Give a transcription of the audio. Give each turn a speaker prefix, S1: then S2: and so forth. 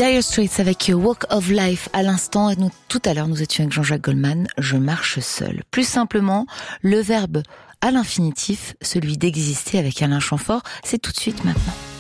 S1: Dire Straits avec Walk of Life à l'instant. Et tout à l'heure, nous étions avec Jean-Jacques Goldman. Je marche seul. Plus simplement, le verbe à l'infinitif, celui d'exister avec Alain Chamfort, c'est tout de suite maintenant.